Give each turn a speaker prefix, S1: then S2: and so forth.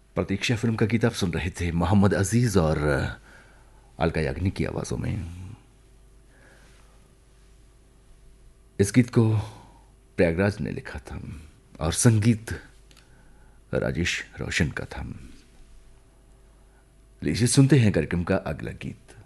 S1: प्रतीक्षा film का गीत आप सुन रहे थे मोहम्मद अजीज और अलका याग्निक की आवाज़ों में। इस गीत को प्रयागराज ने लिखा था और संगीत राजेश रोशन का था। लीजिए सुनते हैं कार्यक्रम का अगला गीत।